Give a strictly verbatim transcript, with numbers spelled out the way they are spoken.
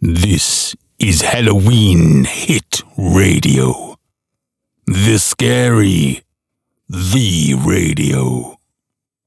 This is Halloween Hit Radio. The Scary, the radio.